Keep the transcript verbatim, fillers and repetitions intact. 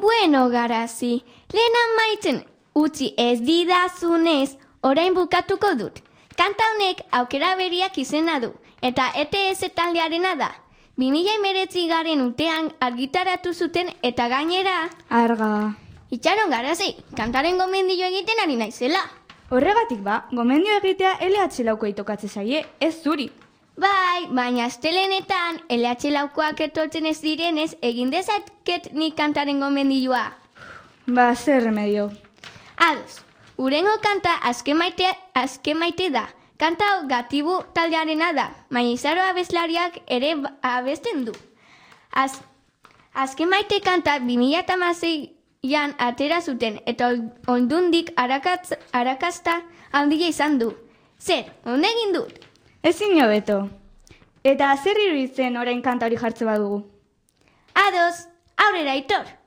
Bueno, Garazi, lehen amaitzen utzi ez didazunez, orain bukatuko dut. Kanta honek aukera berriak izena du, eta E T S taldearena da. bi mila hemeretzi garen urtean argitaratu zuten eta gainera... Arga. Itxaron, Garazi, kantaren gomendio egiten ari naizela. Horregatik ba, gomendio egitea L H lauko itokatze zaie, ez zuri. Bai, baina astelenetan L H laukoak etortzen ez direnez egin dezaket nik kantaren gomendioa. Ba, zer remedio. Ados, urengo kanta azken maite, azken maite da. Kanta hau Gatibu taldearena da, baina Izaro abeslariak ere abesten du. Az, azken maite kanta bi mila hamaseian atera zuten eta ondundik arakatz, arakazta handia izan du. Zer, ondo egin dut? Ezin hobeto. Eta zer iruditzen orain kanta hori jartze badugu? Ados, aurrera Aitor!